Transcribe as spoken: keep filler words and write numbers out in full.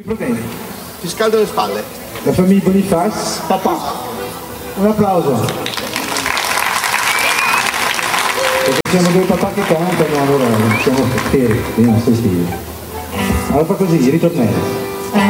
problemi. Ti scaldo le spalle. La famiglia Bonifaz, papà. Un applauso. Perché siamo due papà che cantano, allora siamo fieri, vediamo sto stile. Allora fa così, ritornello.